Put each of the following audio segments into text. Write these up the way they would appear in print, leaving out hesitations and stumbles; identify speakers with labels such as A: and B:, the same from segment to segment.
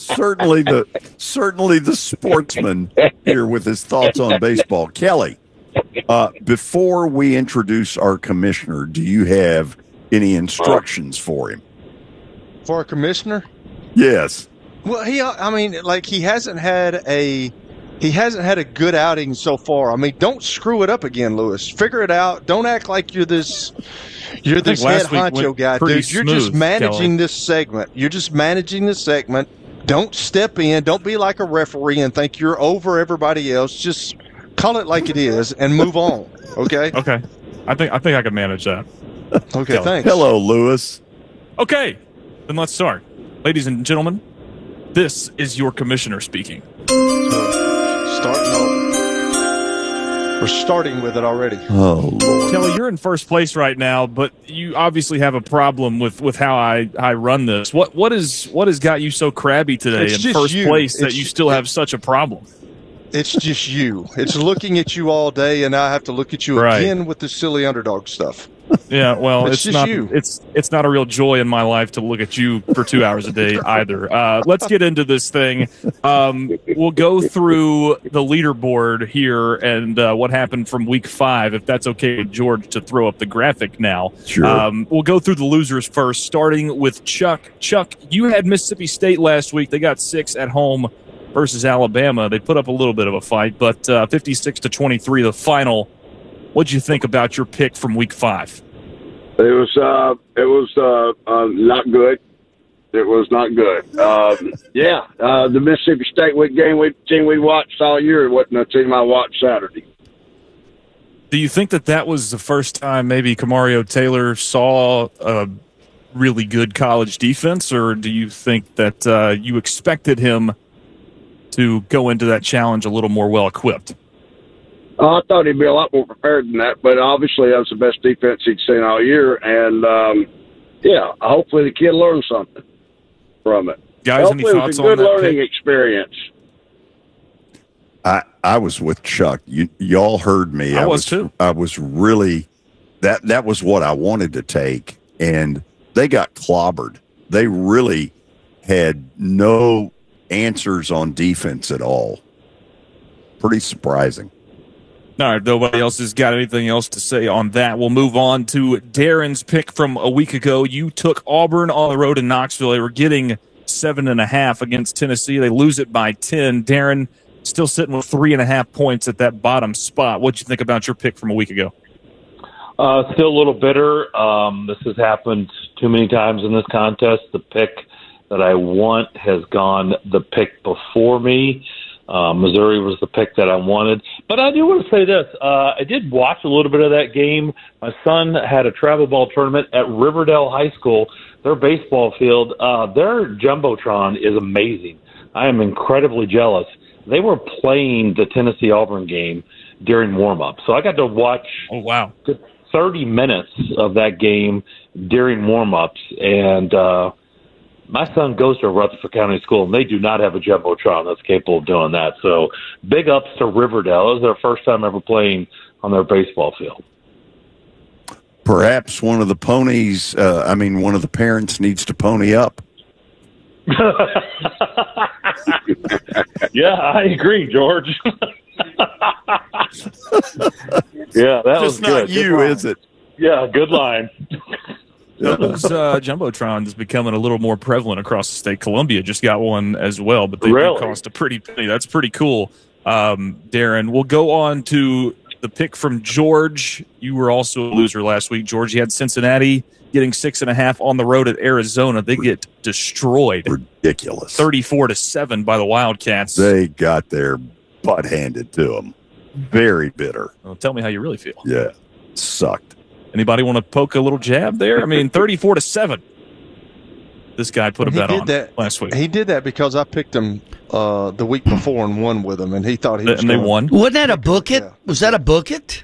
A: certainly the sportsman here with his thoughts on baseball. Kelly, before we introduce our commissioner, do you have any instructions for him?
B: For a commissioner?
A: Yes.
B: Well, he hasn't had a good outing so far. I mean, don't screw it up again, Lewis. Figure it out. Don't act like you're this head honcho guy, dude. You're just managing this segment. Don't step in. Don't be like a referee and think you're over everybody else. Just call it like it is and move on. Okay?
C: Okay. I think I can manage that.
B: Okay,
C: Kelly.
B: thanks.
A: Hello, Lewis.
C: Okay. Then let's start. Ladies and gentlemen, this is your commissioner speaking.
B: Starting over. We're starting with it already.
A: Oh, Lord.
C: Kelly, you're in first place right now, but you obviously have a problem with how I run this. What has got you so crabby today in first place that you still have such a problem?
B: It's just you. It's looking at you all day, and I have to look at you again with this silly underdog stuff.
C: Yeah, well, it's
B: just
C: not
B: you.
C: It's not a real joy in my life to look at you for 2 hours a day either. Let's get into this thing. We'll go through the leaderboard here and what happened from week 5, if that's okay with George to throw up the graphic now.
A: Sure.
C: We'll go through the losers first, starting with Chuck. Chuck, you had Mississippi State last week. They got 6 at home versus Alabama. They put up a little bit of a fight, but 56-23, the final. What'd you think about your pick from week 5?
D: It was not good. It was not good. The Mississippi State team we watched all year wasn't a team I watched Saturday.
C: Do you think that was the first time maybe Kamario Taylor saw a really good college defense, or do you think that you expected him to go into that challenge a little more well-equipped?
D: I thought he'd be a lot more prepared than that, but obviously that was the best defense he'd seen all year. And, hopefully the kid learned something from it.
C: Guys,
D: hopefully
C: any thoughts
D: it was a good
C: on that
D: learning
C: pick?
D: experience.
A: I was with Chuck. Y'all heard me.
C: I was too.
A: I was really that was what I wanted to take, and they got clobbered. They really had no answers on defense at all. Pretty surprising.
C: All right, nobody else has got anything else to say on that. We'll move on to Darren's pick from a week ago. You took Auburn on the road in Knoxville. They were getting 7.5 against Tennessee. They lose it by 10. Darren still sitting with 3.5 points at that bottom spot. What'd you think about your pick from a week ago?
E: Still a little bitter. This has happened too many times in this contest. The pick that I want has gone the pick before me. Missouri was the pick that I wanted. But I do want to say this. I did watch a little bit of that game. My son had a travel ball tournament at Riverdale High School. Their baseball field, their Jumbotron is amazing. I am incredibly jealous. They were playing the Tennessee-Auburn game during warm-up. So I got to watch 30 minutes of that game during warm-ups. And my son goes to a Rutherford County school, and they do not have a Jumbotron that's capable of doing that. So big ups to Riverdale. It was their first time ever playing on their baseball field.
A: Perhaps one of the one of the parents needs to pony up.
E: Yeah, I agree, George. Yeah, that was
A: not
E: good.
A: you, is it?
E: Yeah, good line.
C: Those Jumbotron is becoming a little more prevalent across the state. Columbia just got one as well, but they do cost a pretty penny. That's pretty cool, Darren. We'll go on to the pick from George. You were also a loser last week, George. You had Cincinnati getting 6.5 on the road at Arizona. They get destroyed.
A: Ridiculous.
C: 34-7 by the Wildcats.
A: They got their butt handed to them. Very bitter.
C: Well, tell me how you really feel.
A: Yeah, sucked.
C: Anybody want to poke a little jab there? I mean, 34-7. This guy put a bet on last week.
B: He did that because I picked him the week before and won with him, and he thought he was.
C: And they won.
F: Wasn't that a book it? Yeah. Was that a book it?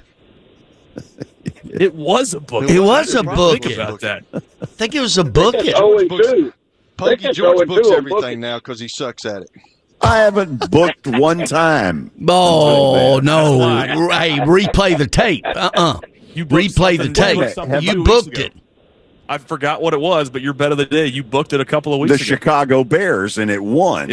C: It was a book.
F: It was a book.
C: Think about that.
F: I think it was a book it.
B: George books everything now because he sucks at it.
A: I haven't booked one time.
F: Oh no! Hey, replay the tape.
C: You
F: replay the tape. You booked it.
C: I forgot what it was, but your bet of the day, you booked it a couple of weeks ago.
A: The Chicago Bears, and it won.